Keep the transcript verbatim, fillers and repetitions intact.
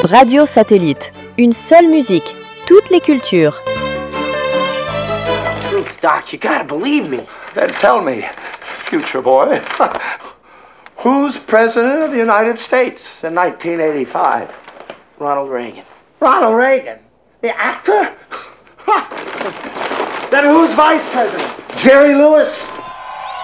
Radio Satellite, une seule musique, toutes les cultures. Doc, you gotta believe me. Then tell me, future boy, who's president of the United States in nineteen eighty-five? Ronald Reagan. Ronald Reagan? The actor? Then who's vice president? Jerry Lewis?